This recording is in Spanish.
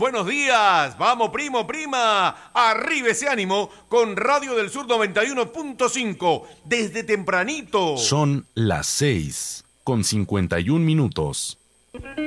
buenos días. Vamos, primo, prima. Arriba ese ánimo con Radio del Sur 91.5. Desde tempranito. Son las 6:51.